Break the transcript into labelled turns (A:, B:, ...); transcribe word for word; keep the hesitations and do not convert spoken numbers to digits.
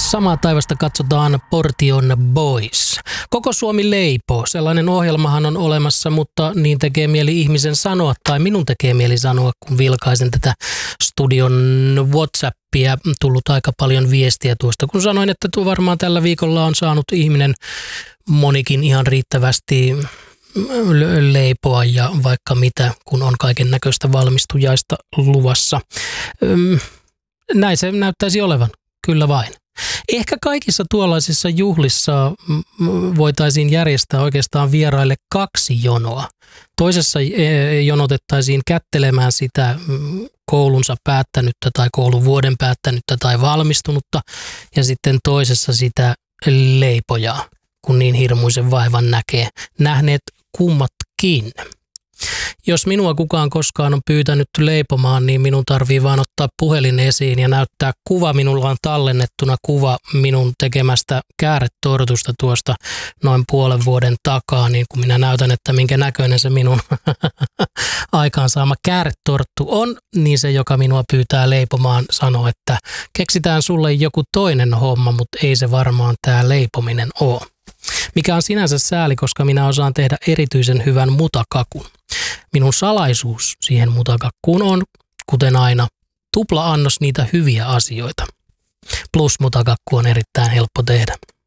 A: Samaa taivasta katsotaan Portion Boys. Koko Suomi leipoo. Sellainen ohjelmahan on olemassa, mutta niin tekee mieli ihmisen sanoa, tai minun tekee mieli sanoa, kun vilkaisen tätä studion WhatsAppia. Tullut aika paljon viestiä tuosta, kun sanoin, että tuo varmaan tällä viikolla on saanut ihminen monikin ihan riittävästi leipoa ja vaikka mitä, kun on kaiken näköistä valmistujaista luvassa. Näin se näyttäisi olevan, kyllä vain. Ehkä kaikissa tuollaisissa juhlissa voitaisiin järjestää oikeastaan vieraille kaksi jonoa. Toisessa jonotettaisiin kättelemään sitä koulunsa päättänyttä tai kouluvuoden päättänyttä tai valmistunutta, ja sitten toisessa sitä leipojaa, kun niin hirmuisen vaivan näkee. Nähneet kummatkin. Jos minua kukaan koskaan on pyytänyt leipomaan, niin minun tarvii vaan ottaa puhelin esiin ja näyttää kuva. Minulla on tallennettuna kuva minun tekemästä kääretortusta tuosta noin puolen vuoden takaa, niin kun minä näytän, että minkä näköinen se minun aikaansaama kääretorttu on, niin se, joka minua pyytää leipomaan, sanoo, että keksitään sulle joku toinen homma, mutta ei se varmaan tämä leipominen ole. Mikä on sinänsä sääli, koska minä osaan tehdä erityisen hyvän mutakakun. Minun salaisuus siihen mutakakkuun on, kuten aina, tupla annos niitä hyviä asioita. Plus mutakakku on erittäin helppo tehdä.